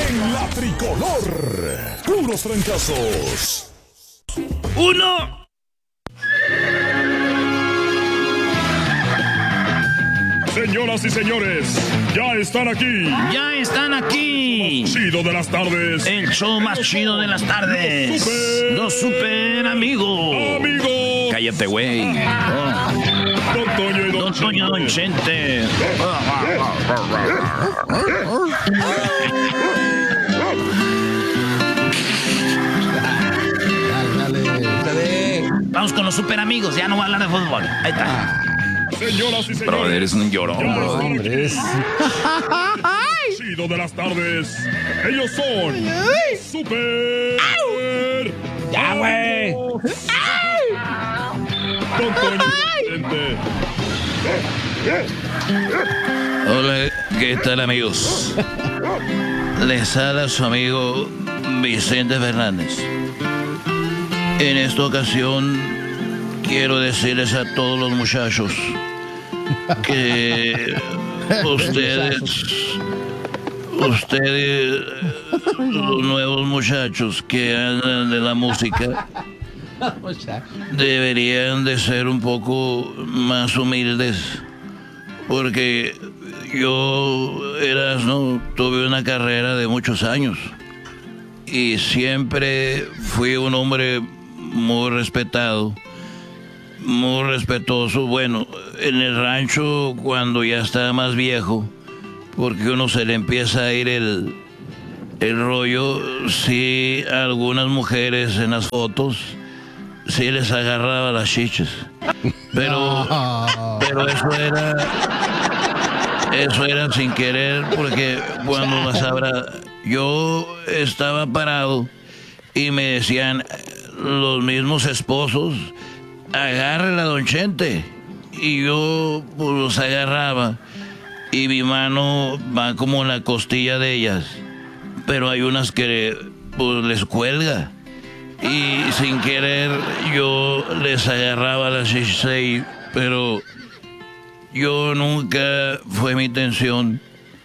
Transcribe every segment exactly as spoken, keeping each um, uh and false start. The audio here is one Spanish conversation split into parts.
en la tricolor. Puros trancazos. Uno. Señoras y señores, ya están aquí. Ya están aquí. Chido de las tardes. El show más chido de las tardes. Los super, Los super amigos. Amigos. Cállate, güey. Oh. Don Toño y Don, Don Toño y Don Chente. Vamos con los super amigos. Ya no voy a hablar de fútbol. Ahí está. Señoras y señores. Bro, eres un llorón, bro. Hombres. Chido de las tardes. Ellos son super. Ya, güey. Don Toño y Don Chente. Hola, ¿qué tal, amigos? Les habla su amigo Vicente Fernández. En esta ocasión quiero decirles a todos los muchachos que ustedes, ustedes, los nuevos muchachos que andan de la música, deberían de ser un poco más humildes, porque yo, Erasmo, tuve una carrera de muchos años y siempre fui un hombre muy respetado, muy respetuoso. Bueno, en el rancho, cuando ya estaba más viejo, porque uno se le empieza a ir el, el rollo, sí, a algunas mujeres en las fotos sí les agarraba las chiches, pero, pero eso era, eso era sin querer, porque cuando las abra, yo estaba parado y me decían los mismos esposos: agárrela, don Chente. Y yo pues los agarraba y mi mano va como en la costilla de ellas, pero hay unas que pues les cuelga y sin querer yo les agarraba las seis, pero yo nunca fue mi intención.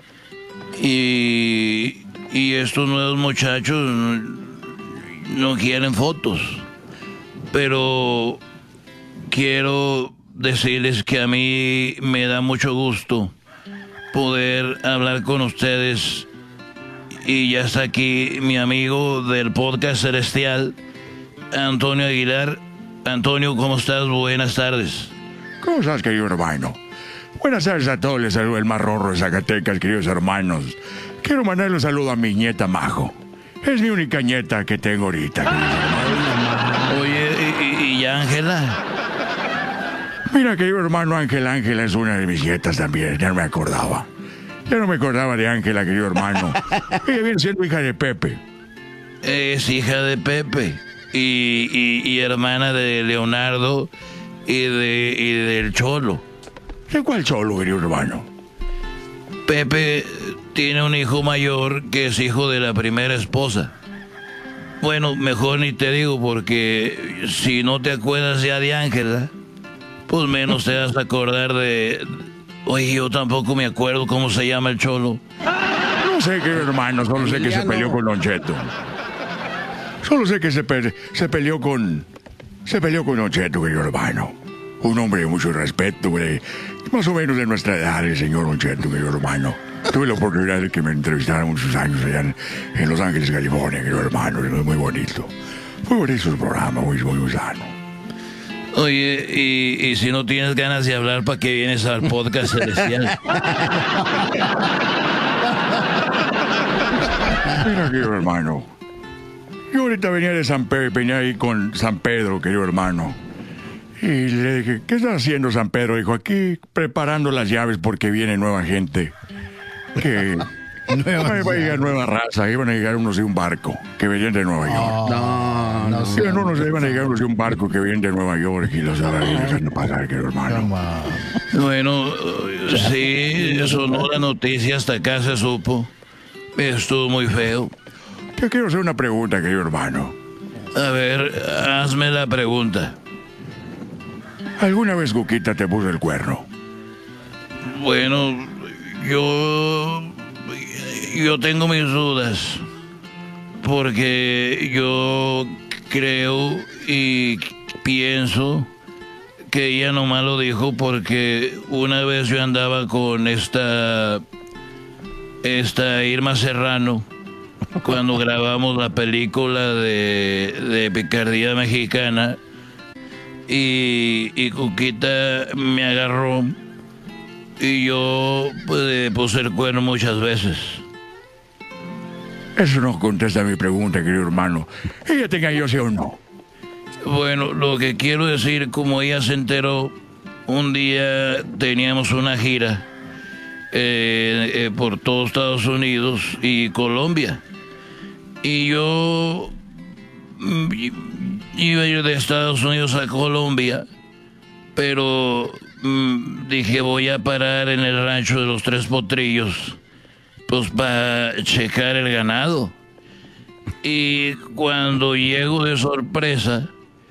Y, y estos nuevos muchachos no quieren fotos, pero quiero decirles que a mí me da mucho gusto poder hablar con ustedes. Y ya está aquí mi amigo del podcast Celestial, Antonio Aguilar. Antonio, ¿cómo estás? Buenas tardes. ¿Cómo estás, querido hermano? Buenas tardes a todos. Les saludo el más rorro de Zacatecas, queridos hermanos. Quiero mandarle un saludo a mi nieta Majo. Es mi única nieta que tengo ahorita, queridos hermanos. Oye, ¿y, y Ángela? Mira, querido hermano, Ángela, Ángela es una de mis nietas también. Ya no me acordaba. Ya no me acordaba de Ángela, querido hermano. Ella viene siendo hija de Pepe. Es hija de Pepe y, y, y hermana de Leonardo y, de, y del Cholo. ¿De cuál Cholo, querido hermano? Pepe tiene un hijo mayor que es hijo de la primera esposa. Bueno, mejor ni te digo, porque si no te acuerdas ya de Ángela, pues menos te vas a acordar de... Oye, yo tampoco me acuerdo cómo se llama el Cholo. No sé, querido hermano, solo sé que se peleó con Don Cheto. Solo sé que se, pe se peleó con... Se peleó con Don Cheto, querido hermano. Un hombre de mucho respeto, güey. Más o menos de nuestra edad, el señor Don Cheto, querido hermano. Tuve la oportunidad de que me entrevistaran muchos años allá en, en Los Ángeles, California, querido hermano. Es muy bonito. Muy bonito su programa, muy, muy, muy sano. Oye, y, y si no tienes ganas de hablar, ¿para qué vienes al podcast Celestial? Mira, querido hermano. Yo ahorita venía de San Pedro, venía ahí con San Pedro, querido hermano. Y le dije, ¿qué está haciendo San Pedro? Dijo, aquí preparando las llaves porque viene nueva gente. Que nueva va a llegar nueva raza. Iban a llegar unos de un barco que venían de Nueva York. No, no, no. Iban unos, iban a llegar unos de un barco que vienen de Nueva York y los van a ir dejando pasar, querido hermano. Bueno, sí, sonó la noticia, hasta acá se supo. Estuvo muy feo. Yo quiero hacer una pregunta, querido hermano. A ver, hazme la pregunta. ¿Alguna vez Cuquita te puso el cuerno? Bueno, yo... yo tengo mis dudas, porque yo creo y pienso que ella nomás lo dijo porque una vez yo andaba con esta, esta Irma Serrano, cuando grabamos la película de, de Picardía Mexicana, y, y Cuquita me agarró y yo pues, le puse el cuerno muchas veces. Eso no contesta mi pregunta, querido hermano. ¿Ella tenga yo sí o no? Bueno, lo que quiero decir, como ella se enteró, un día teníamos una gira eh, eh, por todo Estados Unidos y Colombia. Y yo mm, iba a ir de Estados Unidos a Colombia, pero mm, dije voy a parar en el rancho de los Tres Potrillos, pues para checar el ganado. Y cuando llego de sorpresa,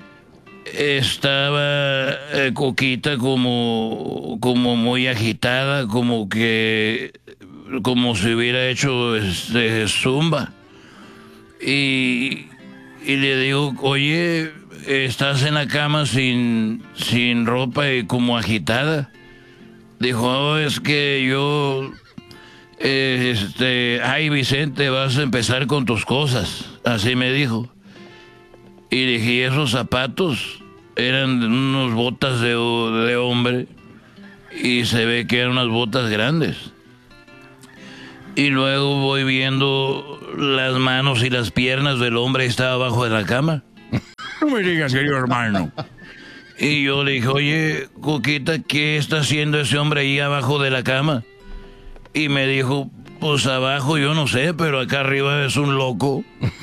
estaba eh, Coquita como, como muy agitada, como que como si hubiera hecho este, zumba. Y, y le digo, oye, estás en la cama sin, sin ropa y como agitada. Dijo, oh, es que yo, eh, este, ay Vicente, vas a empezar con tus cosas. Así me dijo. Y dije, ¿y esos zapatos? Eran unas botas de, de hombre y se ve que eran unas botas grandes. Y luego voy viendo las manos y las piernas del hombre que estaba abajo de la cama. No me digas, querido hermano. Y yo le dije, oye, Coquita, ¿qué está haciendo ese hombre ahí abajo de la cama? Y me dijo, pues abajo yo no sé, pero acá arriba es un loco.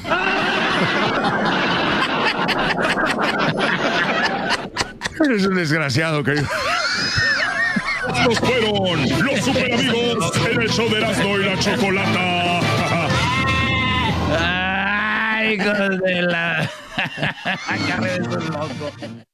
Eres un desgraciado, querido. Estos fueron los super amigos en el show de Erasmo y la Chocolata. Ay, hijos de la... Acá arriba es un loco.